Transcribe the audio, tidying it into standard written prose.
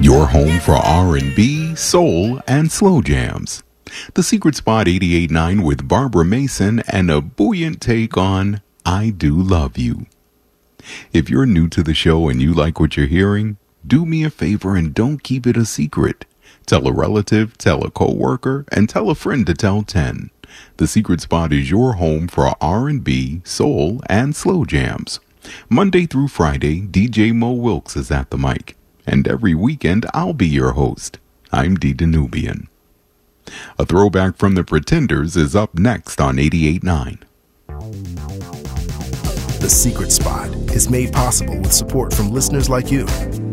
Your home for R&B, soul, and slow jams. The Secret Spot 88.9 with Barbara Mason and a buoyant take on I Do Love You. If you're new to the show and you like what you're hearing, do me a favor and don't keep it a secret. Tell a relative, tell a coworker, and tell a friend to tell 10. The Secret Spot is your home for R&B, soul, and slow jams. Monday through Friday, DJ Mo Wilkes is at the mic. And every weekend, I'll be your host. I'm D. Danubian. A throwback from the Pretenders is up next on 88.9. The Secret Spot is made possible with support from listeners like you.